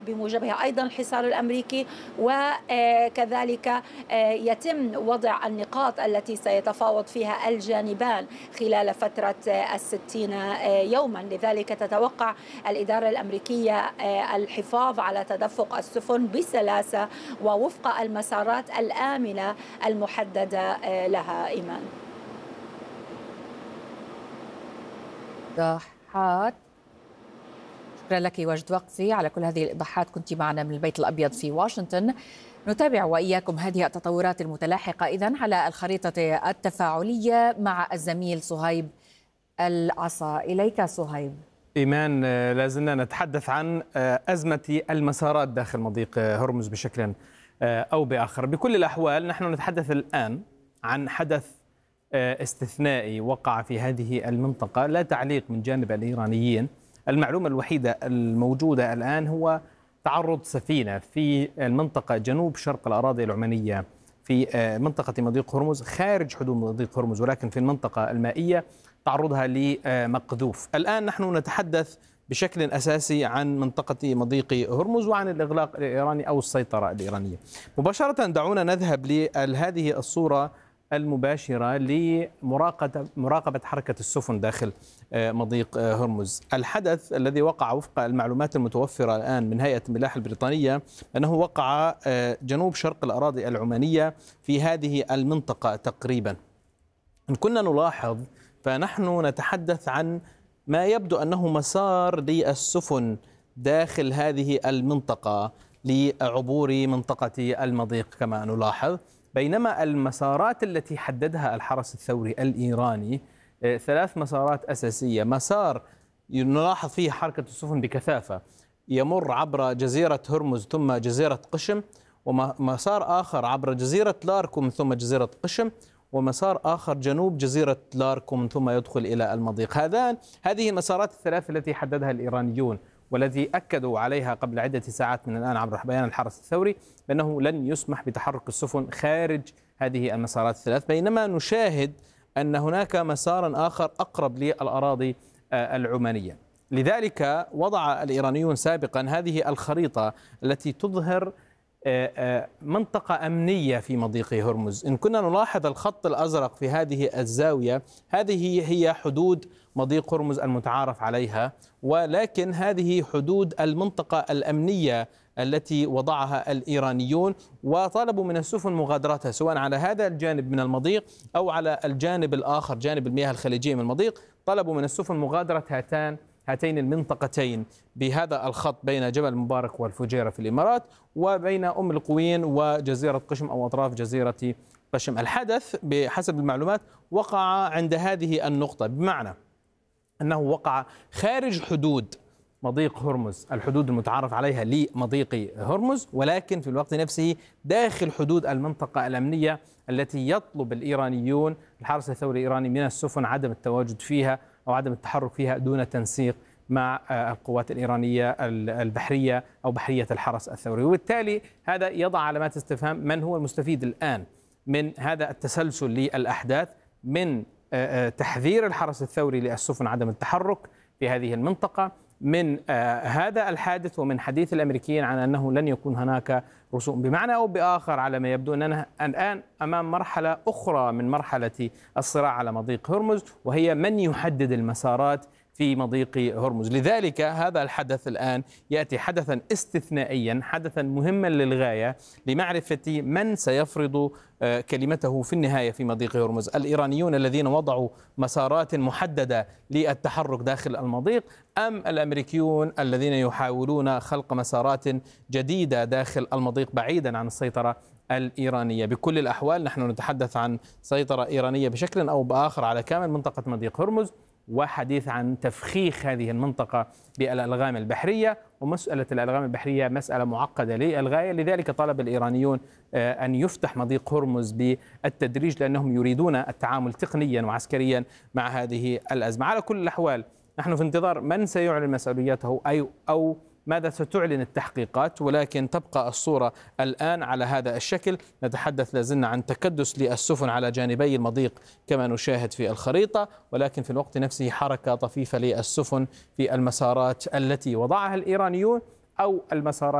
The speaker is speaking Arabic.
بموجبها أيضا الحصار الأمريكي، وكذلك يتم وضع النقاط التي سيتفاوض فيها الجانبان خلال فترة 60 يوما. لذلك تتوقع الإدارة الأمريكية الحفاظ على تدفق السفن بسلاسة ووفق المسارات الآمنة المحددة لها. إيمان. إيضاحات. شكرا لك وجد وقتي على كل هذه الإيضاحات. كنت معنا من البيت الأبيض في واشنطن. نتابع وإياكم هذه التطورات المتلاحقة إذن على الخريطة التفاعلية مع الزميل صهيب العصا. إليك صهيب. إيمان، لازلنا نتحدث عن أزمة المسارات داخل مضيق هرمز بشكل أو بآخر. بكل الأحوال نحن نتحدث الآن عن حدث استثنائي وقع في هذه المنطقة، لا تعليق من جانب الإيرانيين. المعلومة الوحيدة الموجودة الآن هو تعرض سفينة في المنطقة جنوب شرق الأراضي العمانية في منطقة مضيق هرمز خارج حدود مضيق هرمز، ولكن في المنطقة المائية تعرضها لمقذوف. الآن نحن نتحدث بشكل أساسي عن منطقة مضيق هرمز وعن الإغلاق الإيراني أو السيطرة الإيرانية. مباشرة دعونا نذهب لهذه الصورة المباشرة لمراقبة حركة السفن داخل مضيق هرمز. الحدث الذي وقع وفق المعلومات المتوفرة الآن من هيئة الملاحة البريطانية أنه وقع جنوب شرق الأراضي العمانية في هذه المنطقة تقريبا. إن كنا نلاحظ فنحن نتحدث عن ما يبدو أنه مسار للسفن داخل هذه المنطقة لعبور منطقة المضيق كما نلاحظ، بينما المسارات التي حددها الحرس الثوري الإيراني 3 مسارات أساسية. مسار نلاحظ فيه حركة السفن بكثافة يمر عبر جزيرة هرمز ثم جزيرة قشم، ومسار آخر عبر جزيرة لاركم ثم جزيرة قشم، ومسار آخر جنوب جزيرة لاركم ثم يدخل إلى المضيق. هذه المسارات ال3 التي حددها الإيرانيون والذي أكدوا عليها قبل عدة ساعات من الآن عبر بيان الحرس الثوري بأنه لن يسمح بتحرك السفن خارج هذه المسارات ال3، بينما نشاهد أن هناك مسارا آخر أقرب للأراضي العمانية. لذلك وضع الإيرانيون سابقا هذه الخريطة التي تظهر منطقة أمنية في مضيق هرمز. إن كنا نلاحظ الخط الأزرق في هذه الزاوية، هذه هي حدود مضيق هرمز المتعارف عليها، ولكن هذه حدود المنطقة الأمنية التي وضعها الإيرانيون، وطالبوا من السفن مغادرتها سواء على هذا الجانب من المضيق أو على الجانب الآخر جانب المياه الخليجية من المضيق. طلبوا من السفن مغادرة هاتين المنطقتين بهذا الخط بين جبل مبارك والفجيرة في الإمارات وبين أم القوين وجزيرة قشم أو أطراف جزيرة قشم. الحدث بحسب المعلومات وقع عند هذه النقطة، بمعنى أنه وقع خارج حدود مضيق هرمز، الحدود المتعارف عليها لمضيق هرمز، ولكن في الوقت نفسه داخل حدود المنطقة الأمنية التي يطلب الإيرانيون الحرس الثوري الإيراني من السفن عدم التواجد فيها أو عدم التحرك فيها دون تنسيق مع القوات الإيرانية البحرية أو بحرية الحرس الثوري. وبالتالي هذا يضع علامات استفهام من هو المستفيد الآن من هذا التسلسل للأحداث، من تحذير الحرس الثوري للسفن عدم التحرك في هذه المنطقة، من هذا الحادث، ومن حديث الأمريكيين عن أنه لن يكون هناك رسوم. بمعنى أو بآخر على ما يبدو أننا الآن أمام مرحلة أخرى من مرحلة الصراع على مضيق هرمز، وهي من يحدد المسارات في مضيق هرمز. لذلك هذا الحدث الآن يأتي حدثا استثنائيا، حدثا مهما للغاية لمعرفة من سيفرض كلمته في النهاية في مضيق هرمز، الإيرانيون الذين وضعوا مسارات محددة للتحرك داخل المضيق، أم الأمريكيون الذين يحاولون خلق مسارات جديدة داخل المضيق بعيدا عن السيطرة الإيرانية. بكل الأحوال نحن نتحدث عن سيطرة إيرانية بشكل أو بآخر على كامل منطقة مضيق هرمز، وحديث عن تفخيخ هذه المنطقة بالألغام البحرية. ومسألة الألغام البحرية مسألة معقدة للغاية، لذلك طلب الإيرانيون أن يفتح مضيق هرمز بالتدريج لأنهم يريدون التعامل تقنيا وعسكريا مع هذه الأزمة. على كل الأحوال نحن في انتظار من سيعلن مسؤوليته أو ماذا ستعلن التحقيقات، ولكن تبقى الصورة الآن على هذا الشكل. نتحدث لازلنا عن تكدس للسفن على جانبي المضيق كما نشاهد في الخريطة، ولكن في الوقت نفسه حركة طفيفة للسفن في المسارات التي وضعها الإيرانيون أو المسارات